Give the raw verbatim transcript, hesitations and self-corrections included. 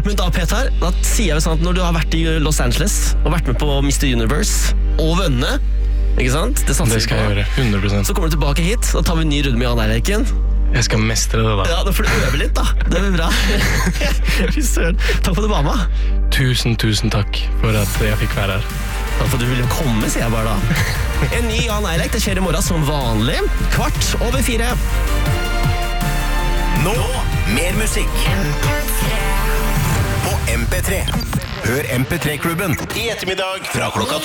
Men da, Peter, da sier jeg jo sånn at når du har vært i Los Angeles og vært med på mister Universe og vunnet, ikke sant? Det, det skal jeg gjøre, hundre prosent. Så kommer du tilbake hit, da tar vi en ny runde med Jan Eilerken. Jeg skal mestre det da. Ja, da får du øve litt da. Det blir bra. Fy søren. Takk for at du var med. Tusen, tusen takk for at jeg fikk være her. Takk for at du ville komme, sier jeg bare da. En ny Jan Eilerk, det skjer i morgen som vanlig. Kvart over fire. Nå, mer musikk på M P tre. Hør M P tre-klubben i ettermiddag fra klokka to.